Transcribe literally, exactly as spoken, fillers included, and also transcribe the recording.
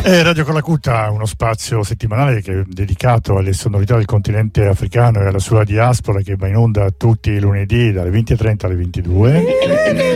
È Radio Colacuta, uno spazio settimanale che è dedicato alle sonorità del continente africano e alla sua diaspora, che va in onda tutti i lunedì dalle venti e trenta alle ventidue.